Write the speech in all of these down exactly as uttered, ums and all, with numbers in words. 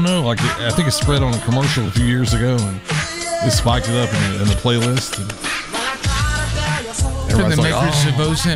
know. Like I think it spread on a commercial a few years ago, and it spiked it up in the, in the playlist. And For the like, makers oh. of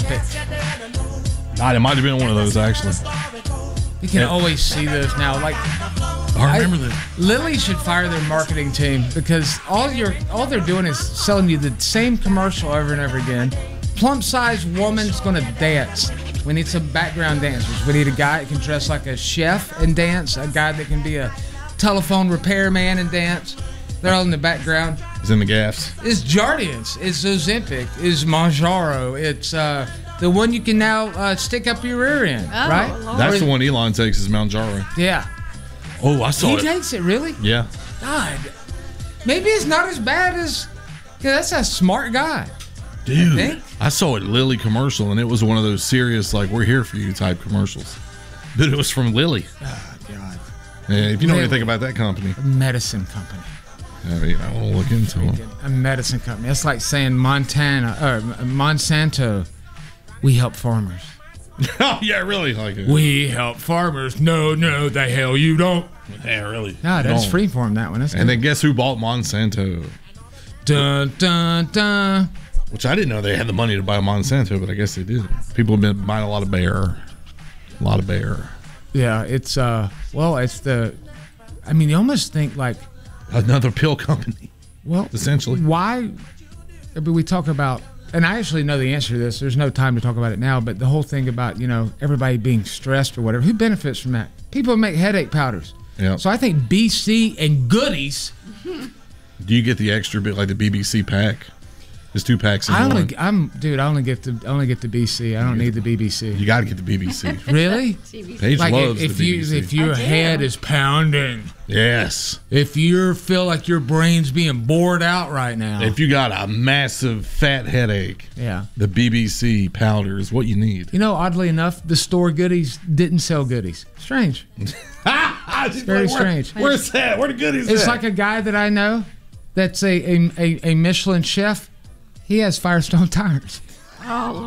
Ozempic. Nah, it might have been one of those actually. You can Yeah. always see those now. Like I remember that. Lilly should fire their marketing team because all you're all they're doing is selling you the same commercial over and over again. Plump-sized woman's gonna dance. We need some background dancers. We need a guy that can dress like a chef and dance. A guy that can be a telephone repairman and dance. They're all in the background. It's in the gaffs. It's Jardiance. It's Ozempic. It's Mounjaro. It's uh, the one you can now uh, stick up your rear end, Oh, right? Lord. That's the one Elon takes is Mounjaro. Yeah. Oh, I saw He it. takes it, really? Yeah. God. Maybe it's not as bad as... Cause that's a smart guy. Dude, I think. I saw a Lilly commercial, and it was one of those serious, like, we're here for you type commercials. But it was from Lilly. Oh, God. Yeah, if you know Lilly. anything about that company, A medicine company. I mean, I want to look into it. A medicine company. That's like saying Montana or Monsanto, we help farmers. Oh, yeah, really? Like it. We help farmers. No, no, the hell you don't. Yeah, really. No, that's No. freeform, that one. That's And good. then guess who bought Monsanto? Dun, dun, dun. Which I didn't know they had the money to buy Monsanto, but I guess they did. People have been buying a lot of Bayer. A lot of Bayer. Yeah, it's, uh, well, it's the, I mean, you almost think like, Another pill company, well, essentially. why, I mean, we talk about, and I actually know the answer to this. There's no time to talk about it now, but the whole thing about, you know, everybody being stressed or whatever, who benefits from that? People who make headache powders. Yeah. So I think B C and goodies. Do you get the extra bit like the B B C pack? There's two packs in I one. only, I'm, dude, I only get the, I only get the B C. I don't need the B B C. You got to get the B B C. Really? Paige Like loves if the you, B B C. if your I do. head is pounding, Yes. if you feel like your brain's being bored out right now, If you got a massive fat headache, yeah. the B B C powder is what you need. You know, oddly enough, the store goodies didn't sell goodies. Strange. It's very strange. Where's that? Where the goodies It's at? like a guy that I know that's a, a, a, a Michelin chef. He has Firestone tires. Oh,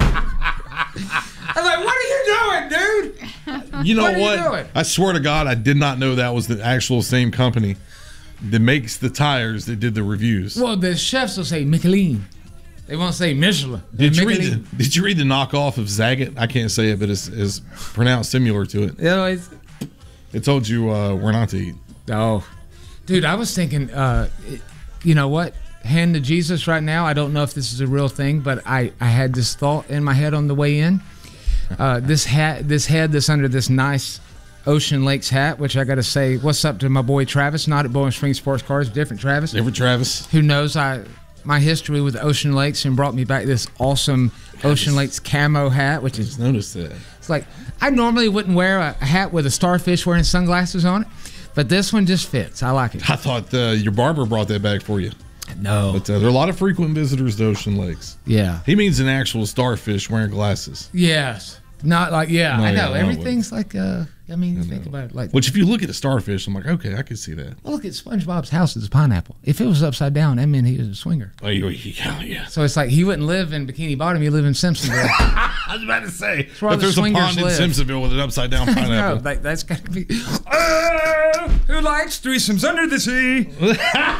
I'm like, what are you doing, dude? You know What what? are you doing? I swear to God, I did not know that was the actual same company that makes the tires that did the reviews. Well, the chefs will say Michelin. They won't say Michelin. Did you read Michelin. the Did you read the knockoff of Zagat? I can't say it, but it's, it's pronounced similar to it. You know, it's, It told you uh, where not to eat. oh, dude, I was thinking, uh, it- you know what? Hand to Jesus right now. I don't know if this is a real thing, but I, I had this thought in my head on the way in. Uh, this hat, this head that's under this nice Ocean Lakes hat, which I got to say, what's up to my boy Travis, not at Bowling Springs Sports Cars, different Travis. Ever Travis? Who knows I my history with Ocean Lakes and brought me back this awesome Ocean Lakes camo hat, which is Just noticed that. it's like I normally wouldn't wear a, a hat with a starfish wearing sunglasses on it, but this one just fits. I like it. I thought uh, your barber brought that back for you. No. But uh, there are a lot of frequent visitors to Ocean Lakes. Yeah. He means an actual starfish wearing glasses. Yes. Not like yeah. No, I yeah, know I everything's like uh. I mean, you think about it like. Which, if you look at a starfish, I'm like, okay, I can see that. Well, look at SpongeBob's house is a pineapple. If it was upside down, that meant he was a swinger. Oh, yeah, yeah. So it's like he wouldn't live in Bikini Bottom. He'd live in Simpsonville. I was about to say, where if the there's a swingers pond in live. Simpsonville with an upside down no, pineapple. that, that's got to be. Uh, who likes threesomes under the sea?